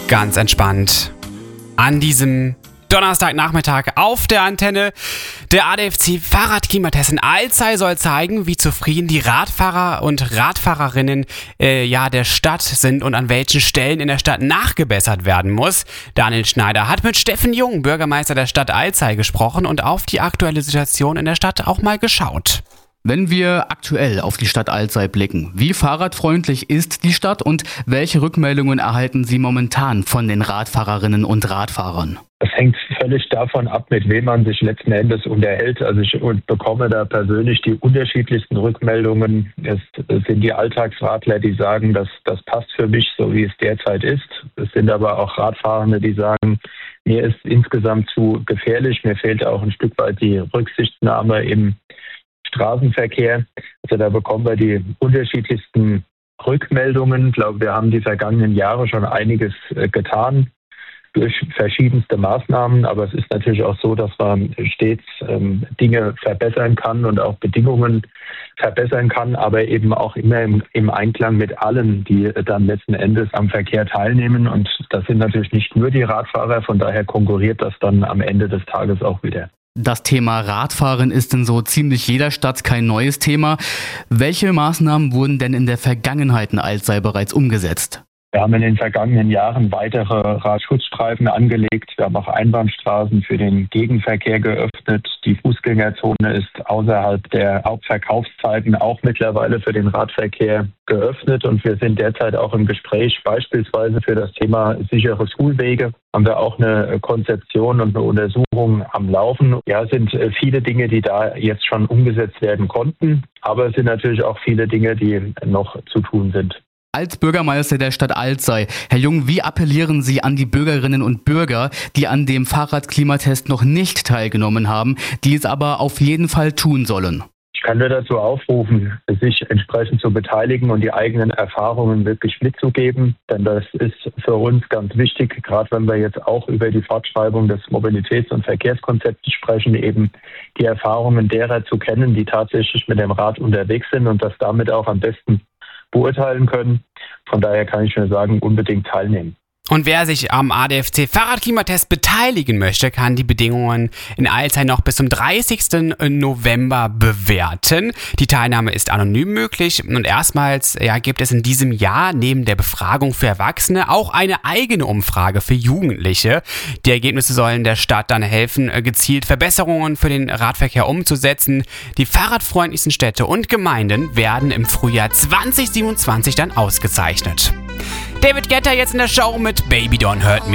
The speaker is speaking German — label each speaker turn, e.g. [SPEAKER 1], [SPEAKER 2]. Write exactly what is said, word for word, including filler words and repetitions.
[SPEAKER 1] Ganz entspannt an diesem Donnerstagnachmittag auf der Antenne. Der A D F C Fahrradklimatest in Alzey soll zeigen, wie zufrieden die Radfahrer und Radfahrerinnen äh, ja, der Stadt sind und an welchen Stellen in der Stadt nachgebessert werden muss. Daniel Schneider hat mit Steffen Jung, Bürgermeister der Stadt Alzey, gesprochen und auf die aktuelle Situation in der Stadt auch mal geschaut.
[SPEAKER 2] Wenn wir aktuell auf die Stadt Alzey blicken, wie fahrradfreundlich ist die Stadt und welche Rückmeldungen erhalten Sie momentan von den Radfahrerinnen und Radfahrern?
[SPEAKER 3] Das hängt völlig davon ab, mit wem man sich letzten Endes unterhält. Also ich bekomme da persönlich die unterschiedlichsten Rückmeldungen. Es sind die Alltagsradler, die sagen, dass das passt für mich, so wie es derzeit ist. Es sind aber auch Radfahrende, die sagen, mir ist insgesamt zu gefährlich. Mir fehlt auch ein Stück weit die Rücksichtnahme im Straßenverkehr. Also da bekommen wir die unterschiedlichsten Rückmeldungen. Ich glaube, wir haben die vergangenen Jahre schon einiges getan durch verschiedenste Maßnahmen. Aber es ist natürlich auch so, dass man stets ähm, Dinge verbessern kann und auch Bedingungen verbessern kann, aber eben auch immer im, im Einklang mit allen, die dann letzten Endes am Verkehr teilnehmen. Und das sind natürlich nicht nur die Radfahrer. Von daher konkurriert das dann am Ende des Tages auch wieder.
[SPEAKER 2] Das Thema Radfahren ist in so ziemlich jeder Stadt kein neues Thema. Welche Maßnahmen wurden denn in der Vergangenheit in Alzey bereits umgesetzt?
[SPEAKER 3] Wir haben in den vergangenen Jahren weitere Radschutzstreifen angelegt. Wir haben auch Einbahnstraßen für den Gegenverkehr geöffnet. Die Fußgängerzone ist außerhalb der Hauptverkaufszeiten auch mittlerweile für den Radverkehr geöffnet. Und wir sind derzeit auch im Gespräch, beispielsweise für das Thema sichere Schulwege. Haben wir auch eine Konzeption und eine Untersuchung am Laufen. Ja, es sind viele Dinge, die da jetzt schon umgesetzt werden konnten. Aber es sind natürlich auch viele Dinge, die noch zu tun sind.
[SPEAKER 2] Als Bürgermeister der Stadt Alzey, Herr Jung, wie appellieren Sie an die Bürgerinnen und Bürger, die an dem Fahrradklimatest noch nicht teilgenommen haben, die es aber auf jeden Fall tun sollen?
[SPEAKER 3] Ich kann nur dazu aufrufen, sich entsprechend zu beteiligen und die eigenen Erfahrungen wirklich mitzugeben. Denn das ist für uns ganz wichtig, gerade wenn wir jetzt auch über die Fortschreibung des Mobilitäts- und Verkehrskonzepts sprechen, eben die Erfahrungen derer zu kennen, die tatsächlich mit dem Rad unterwegs sind und das damit auch am besten beurteilen können. Von daher kann ich nur sagen, unbedingt teilnehmen.
[SPEAKER 1] Und wer sich am A D F C Fahrradklimatest beteiligen möchte, kann die Bedingungen in Alzey noch bis zum dreißigsten November bewerten. Die Teilnahme ist anonym möglich und erstmals ja, gibt es in diesem Jahr neben der Befragung für Erwachsene auch eine eigene Umfrage für Jugendliche. Die Ergebnisse sollen der Stadt dann helfen, gezielt Verbesserungen für den Radverkehr umzusetzen. Die fahrradfreundlichsten Städte und Gemeinden werden im Frühjahr zwanzig siebenundzwanzig dann ausgezeichnet. David Guetta jetzt in der Show mit Baby Don't Hurt Me.